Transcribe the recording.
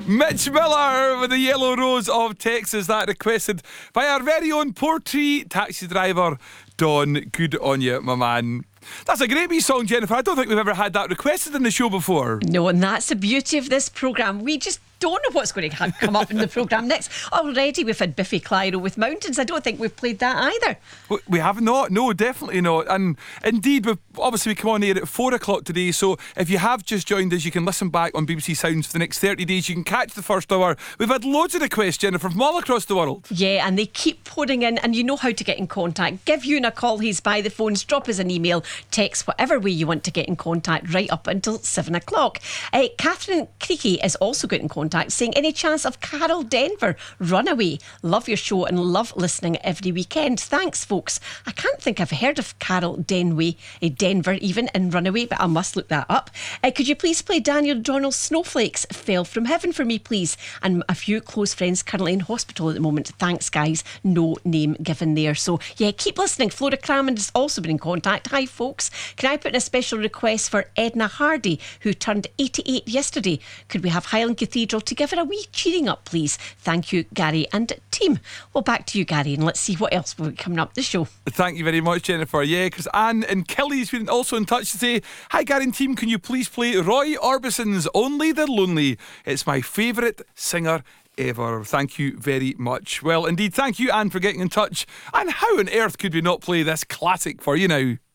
Mitch Miller with the Yellow Rose of Texas, that requested by our very own Portree taxi driver Don. Good on you, my man. That's a great wee song, Jennifer. I don't think we've ever had that requested in the show before. No, and that's the beauty of this programme. We just don't know what's going to come up in the programme next. Already we've had Biffy Clyro with Mountains. I don't think we've played that either. We have not. No, definitely not. And indeed, we come on air at 4 o'clock today, so if you have just joined us, you can listen back on BBC Sounds for the next 30 days. You can catch the first hour. We've had loads of requests, Jennifer, from all across the world. Yeah, and they keep pouring in, and you know how to get in contact. Give Ewan a call, he's by the phones. Drop us an email, text, whatever way you want to get in contact, right up until 7 o'clock. Catherine Creaky is also got in contact, saying, any chance of Carol Denver, Runaway? Love your show and love listening every weekend. Thanks, folks. I can't think I've heard of Carol Denver even, in Runaway, but I must look that up. Could you please play Daniel Donald's Snowflakes, Fell from Heaven for me, please? And a few close friends currently in hospital at the moment. Thanks, guys. No name given there. So, yeah, keep listening. Flora Crammond has also been in contact. Hi, folks. Can I put in a special request for Edna Hardy, who turned 88 yesterday? Could we have Highland Cathedral to give her a wee cheering up, please? Thank you, Gary and team. Well, back to you, Gary, and let's see what else will be coming up the show. Thank you very much, Jennifer. Yeah, because Anne in Killy's been also in touch to say, hi, Gary and team, can you please play Roy Orbison's Only the Lonely? It's my favourite singer ever. Thank you very much. Well, indeed, thank you, Anne, for getting in touch. And how on earth could we not play this classic for you now?